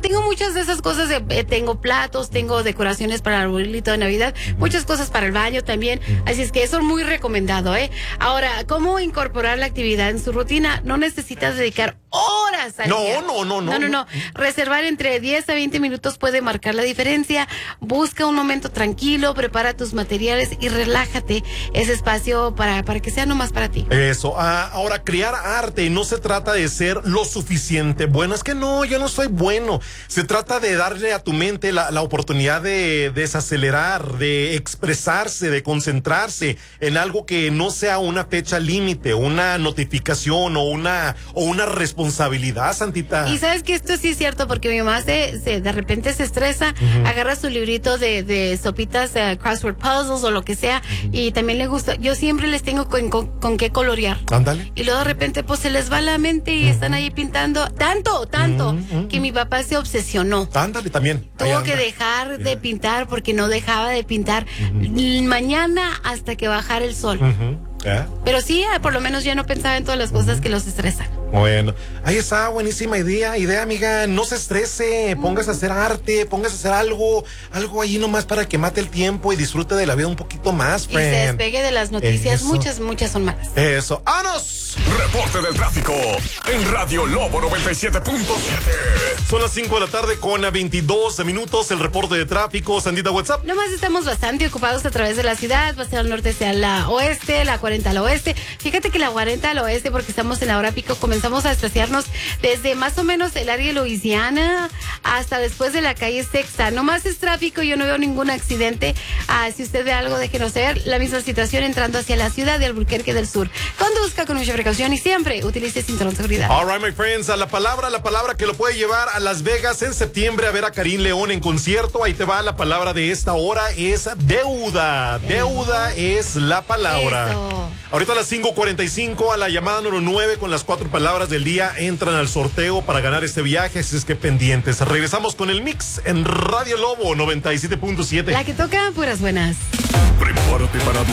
tengo muchas de esas cosas, tengo platos, tengo decoraciones para el arbolito de Navidad, muchas cosas para el baño también, así es que eso es muy recomendado, Ahora, ¿cómo incorporar la actividad en su rutina? No necesitas dedicar horas al día. No. Reservar entre 10 a 20 minutos puede marcar la diferencia. Busca un momento tranquilo, prepara tus materiales y relájate ese espacio para que sea nomás para ti. Eso. Ahora, crear arte no se trata de ser lo suficiente bueno. Es que no, yo no soy bueno. Se trata de darle a tu mente la oportunidad de desacelerar, de expresarse, de concentrarse en algo que no sea una fecha límite, una notificación o una responsabilidad, Santita. Y sabes que esto sí es cierto, porque mi mamá de repente se estresa, agarra su librito de sopitas, crossword puzzles o lo que sea, y también le gusta. Yo siempre les tengo con qué colorear. Ándale. Y luego de repente pues se les va la mente y están ahí pintando tanto que mi papá se obsesionó. Ándale, también. Tuvo que dejar de pintar porque no dejaba de pintar mañana hasta que bajara el sol. Pero sí, por lo menos ya no pensaba en todas las cosas que los estresan. Bueno, ahí está, buenísima idea, amiga, no se estrese, póngase a hacer arte, póngase a hacer algo ahí nomás para que mate el tiempo y disfrute de la vida un poquito más, friend. Y se despegue de las noticias, muchas son malas. Eso, ¡vámonos! Reporte del tráfico en Radio Lobo 97.7. Son las 5 de la tarde con 22 minutos, el reporte de tráfico, Sandita, WhatsApp. Nomás estamos bastante ocupados a través de la ciudad, paseo al norte hacia la oeste, la 40 al oeste. Fíjate que la 40 al oeste, porque estamos en la hora pico, comenzamos a espaciarnos desde más o menos el área de Louisiana hasta después de la calle Sexta. Nomás es tráfico, yo no veo ningún accidente. Si usted ve algo, déjenos saber. La misma situación entrando hacia la ciudad de Albuquerque del Sur. Conduzca con mucha precaución y siempre utilice cinturón de seguridad. All right, my friends, la palabra que lo puede llevar a Las Vegas en septiembre a ver a Karim León en concierto. Ahí te va, la palabra de esta hora es deuda. Deuda es la palabra. Eso. Ahorita a las 5:45 a la llamada número 9 con las 4 palabras del día entran al sorteo para ganar este viaje, así es que pendientes. Regresamos con el mix en Radio Lobo 97.7. La que toca puras buenas. Prepárate para